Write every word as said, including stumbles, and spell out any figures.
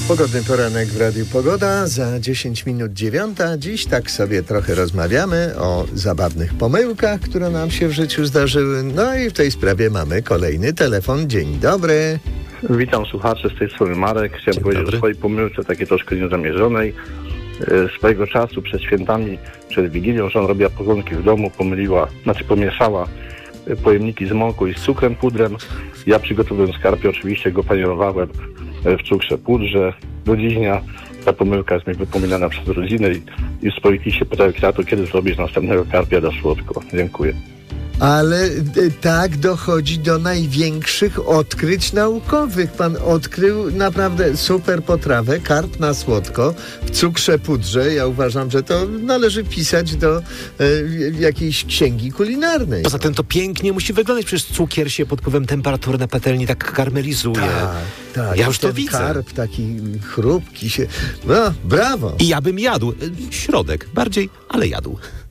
Pogodny poranek w Radiu Pogoda, za dziesięć minut dziewiąta. Dziś tak sobie trochę rozmawiamy o zabawnych pomyłkach, które nam się w życiu zdarzyły. No i w tej sprawie mamy kolejny telefon. Dzień dobry. Witam słuchaczy, z tej strony Marek. Chciałem Dzień powiedzieć dobry. o swojej pomyłce, takiej troszkę niezamierzonej. E, Swojego czasu przed świętami, przed Wigilią, żona robiła porządki w domu, pomyliła, znaczy pomieszała e, pojemniki z mąką i z cukrem, pudrem. Ja przygotowałem skarpie, oczywiście go panierowałem e, w cukrze, pudrze. Do dziś dnia ta pomyłka jest mi wypominana przez rodzinę i, i spowiedniki się pytają kwiatu, kiedy zrobisz następnego karpia do słodko. Dziękuję. Ale y, tak dochodzi do największych odkryć naukowych. Pan odkrył naprawdę super potrawę, karp na słodko, w cukrze pudrze. Ja uważam, że to należy pisać do y, jakiejś księgi kulinarnej. Poza tym to pięknie musi wyglądać, przecież cukier się pod wpływem temperatury na patelni tak karmelizuje. Tak, tak. Ja już I to ten widzę. karp taki chrupki się... No, brawo. I ja bym jadł. Środek, bardziej, ale jadł.